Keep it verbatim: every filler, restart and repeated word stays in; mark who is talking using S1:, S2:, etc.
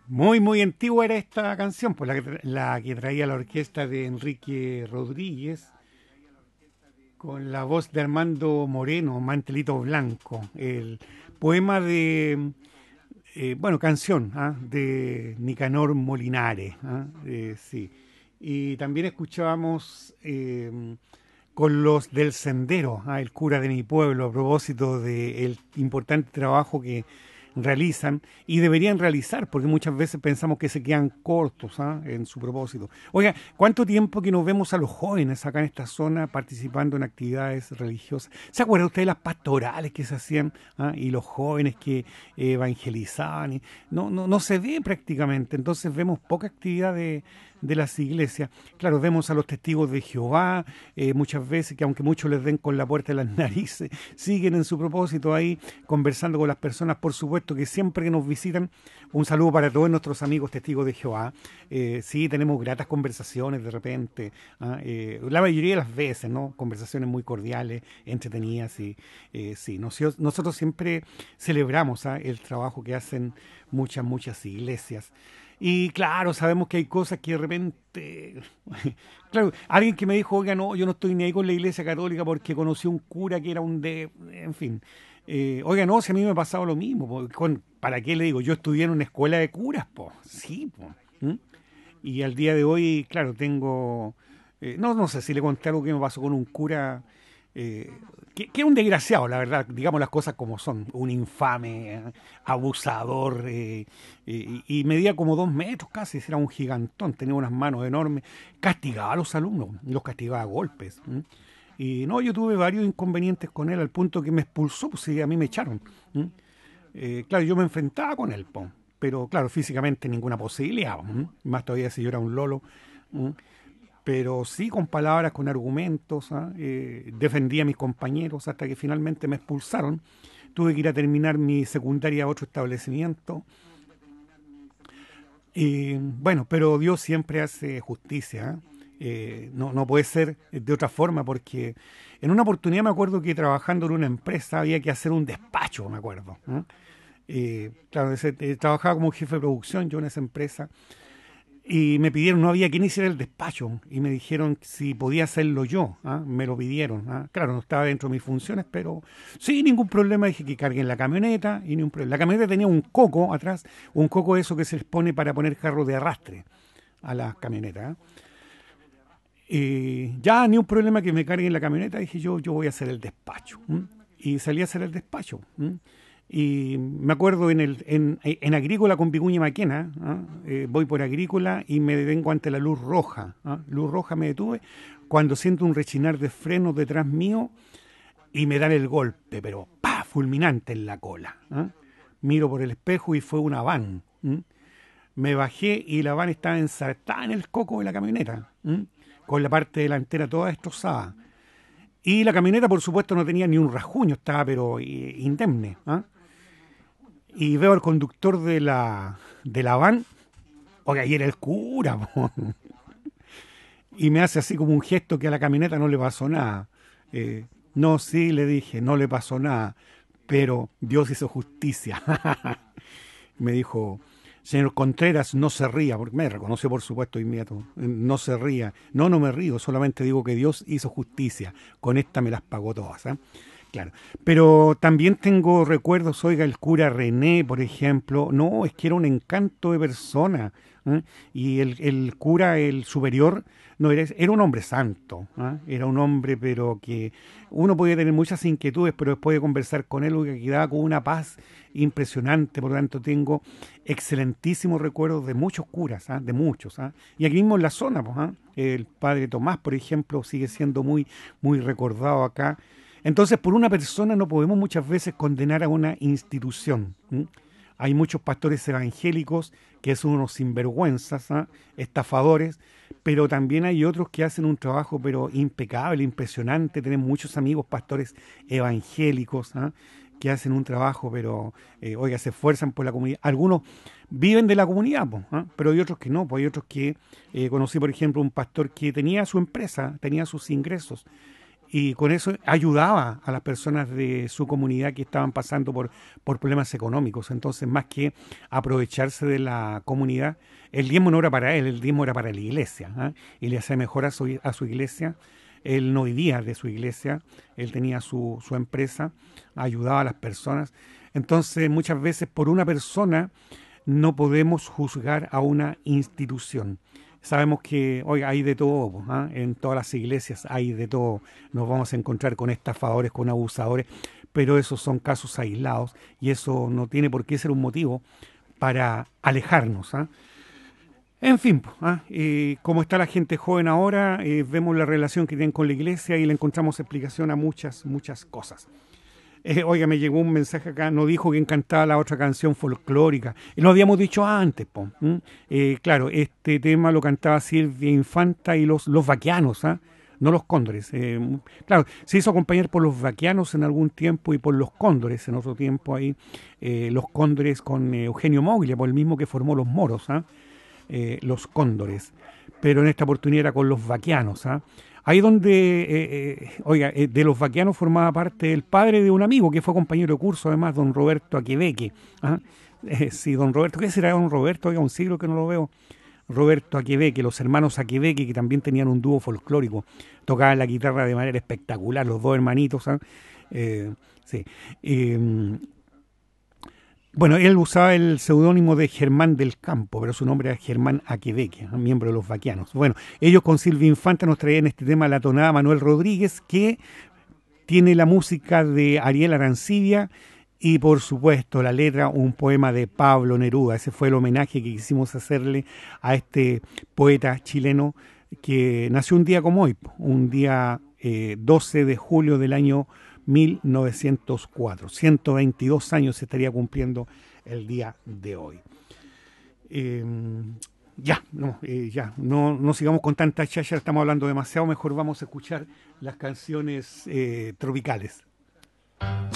S1: Muy, muy antigua era esta canción, pues la que, tra- la que traía la orquesta de Enrique Rodríguez, con la voz de Armando Moreno, Mantelito Blanco, el poema de, eh, bueno, canción, ¿ah? De Nicanor Molinares, ¿ah? Eh, sí. Y también escuchábamos eh, con los del Sendero, ¿ah? El cura de mi pueblo, a propósito del importante trabajo que realizan y deberían realizar, porque muchas veces pensamos que se quedan cortos, ¿ah? En su propósito. Oiga, ¿cuánto tiempo que nos vemos a los jóvenes acá en esta zona participando en actividades religiosas? ¿Se acuerda usted de las pastorales que se hacían, ¿ah? Y los jóvenes que eh, evangelizaban? Y no, no, no se ve prácticamente, entonces vemos poca actividad de, de las iglesias. Claro, vemos a los testigos de Jehová, eh, muchas veces, que aunque muchos les den con la puerta de las narices, siguen en su propósito ahí conversando con las personas. Por supuesto que siempre que nos visitan, un saludo para todos nuestros amigos testigos de Jehová. Eh, sí, tenemos gratas conversaciones de repente, ¿ah? Eh, la mayoría de las veces, ¿no? Conversaciones muy cordiales, entretenidas. Y, eh, sí, nos- nosotros siempre celebramos, ¿ah? El trabajo que hacen muchas, muchas iglesias. Y claro, sabemos que hay cosas que de repente, claro, alguien que me dijo, oiga, no, yo no estoy ni ahí con la iglesia católica porque conocí un cura que era un de, en fin. Eh, oiga, no, si a mí me ha pasado lo mismo, po, con, ¿para qué le digo? Yo estudié en una escuela de curas, pues, sí, po. ¿Mm? Y al día de hoy, claro, tengo, eh, no, no sé si le conté algo que me pasó con un cura, eh, que, que era un desgraciado, la verdad, digamos las cosas como son, un infame, eh, abusador, eh, eh, y, y medía como dos metros casi, era un gigantón, tenía unas manos enormes, castigaba a los alumnos, los castigaba a golpes. ¿Mm? Y no, yo tuve varios inconvenientes con él al punto que me expulsó, pues sí, a mí me echaron. ¿Mm? Eh, claro, yo me enfrentaba con él, po, pero claro, físicamente ninguna posibilidad, ¿m? Más todavía si yo era un lolo, ¿m? Pero sí con palabras, con argumentos, ¿ah? Eh, defendía a mis compañeros hasta que finalmente me expulsaron. Tuve que ir a terminar mi secundaria a otro establecimiento. Y bueno, pero Dios siempre hace justicia, ¿ah? Eh, no, no puede ser de otra forma porque en una oportunidad me acuerdo que trabajando en una empresa había que hacer un despacho, me acuerdo. ¿No? Eh, claro, ese- eh, trabajaba como jefe de producción yo en esa empresa y me pidieron, no había quien hiciera el despacho y me dijeron si podía hacerlo yo, ¿ah? Me lo pidieron, ¿ah? Claro, no estaba dentro de mis funciones, pero sí, ningún problema, dije que carguen la camioneta y ningún problema. La camioneta tenía un coco atrás, un coco eso que se les pone para poner carro de arrastre a las camionetas. ¿Ah? Y ya ni un problema que me carguen la camioneta, dije yo, yo voy a hacer el despacho. ¿M? Y salí a hacer el despacho. ¿M? Y me acuerdo en, el, en, en Agrícola con Vicuña Maquena, ¿ah? Eh, voy por Agrícola y me detengo ante la luz roja. ¿Ah? Luz roja me detuve cuando siento un rechinar de frenos detrás mío y me dan el golpe, pero ¡pa! Fulminante en la cola. ¿Ah? Miro por el espejo y fue una van. ¿M? Me bajé y la van estaba ensartada en el coco de la camioneta, ¿m? Con la parte delantera toda destrozada. Y la camioneta, por supuesto, no tenía ni un rasguño, estaba pero eh, indemne. ¿Ah? Y veo al conductor de la, de la van, oiga, ahí era el cura, po. Y me hace así como un gesto que a la camioneta no le pasó nada. Eh, no, sí, le dije, no le pasó nada, pero Dios hizo justicia. Me dijo, señor Contreras, no se ría, porque me reconoció por supuesto inmediato, no se ría. No, no me río, solamente digo que Dios hizo justicia, con esta me las pagó todas. ¿Eh? Claro, pero también tengo recuerdos, oiga, el cura René, por ejemplo, no, es que era un encanto de persona, ¿eh? Y el, el cura, el superior, no era, era un hombre santo, ¿eh? Era un hombre, pero que uno podía tener muchas inquietudes, pero después de conversar con él, oiga, quedaba con una paz impresionante, por lo tanto tengo excelentísimos recuerdos de muchos curas, ¿ah? De muchos, ¿ah? Y aquí mismo en la zona, pues, ¿ah? El padre Tomás, por ejemplo, sigue siendo muy, muy recordado acá. Entonces, por una persona no podemos muchas veces condenar a una institución. ¿M? Hay muchos pastores evangélicos que son unos sinvergüenzas, ¿ah? Estafadores, pero también hay otros que hacen un trabajo pero impecable, impresionante. Tenemos muchos amigos pastores evangélicos, ¿ah? Que hacen un trabajo, pero, eh, oiga, se esfuerzan por la comunidad. Algunos viven de la comunidad, po, ¿ah? Pero hay otros que no, pues hay otros que, eh, conocí, por ejemplo, un pastor que tenía su empresa, tenía sus ingresos, y con eso ayudaba a las personas de su comunidad que estaban pasando por, por problemas económicos. Entonces, más que aprovecharse de la comunidad, el diezmo no era para él, el diezmo era para la iglesia, ¿ah? Y le hacía mejor a su, a su iglesia. Él no vivía de su iglesia, él tenía su, su empresa, ayudaba a las personas. Entonces, muchas veces por una persona no podemos juzgar a una institución. Sabemos que hoy hay de todo, ¿ah? En todas las iglesias hay de todo. Nos vamos a encontrar con estafadores, con abusadores, pero esos son casos aislados y eso no tiene por qué ser un motivo para alejarnos, ¿ah? En fin, ¿ah? Eh, como está la gente joven ahora, eh, vemos la relación que tienen con la iglesia y le encontramos explicación a muchas, muchas cosas. Eh, oiga, me llegó un mensaje acá, no dijo quién cantaba la otra canción folclórica. Y lo habíamos dicho antes, po. ¿Mm? Eh, claro, este tema lo cantaba Silvia Infanta y los, los vaquianos, ¿ah? No los cóndores. Eh, claro, se hizo acompañar por los vaquianos en algún tiempo y por los cóndores en otro tiempo ahí. Eh, los cóndores con eh, Eugenio Moglia, por el mismo que formó los moros, ¿ah? Eh, los cóndores. Pero en esta oportunidad era con los vaquianos, ¿ah? Ahí donde, eh, eh, oiga, eh, de los vaquianos formaba parte el padre de un amigo que fue compañero de curso, además, don Roberto Aquebeque. ¿Ah? Eh, sí, don Roberto, ¿qué será don Roberto? Oiga, un siglo que no lo veo. Roberto Aquebeque, los hermanos Aquebeque, que también tenían un dúo folclórico, tocaban la guitarra de manera espectacular, los dos hermanitos. ¿Ah? Eh, sí. Eh, Bueno, él usaba el seudónimo de Germán del Campo, pero su nombre era Germán Aquebeque, ¿no? Miembro de los vaquianos. Bueno, ellos con Silvia Infanta nos traían este tema la tonada Manuel Rodríguez, que tiene la música de Ariel Arancibia y, por supuesto, la letra, un poema de Pablo Neruda. Ese fue el homenaje que quisimos hacerle a este poeta chileno que nació un día como hoy, un día eh, doce de julio del año mil novecientos cuatro. ciento veintidós años se estaría cumpliendo el día de hoy. Eh, ya, no, eh, ya, no, no sigamos con tanta chacha, estamos hablando demasiado, mejor vamos a escuchar las canciones eh, tropicales.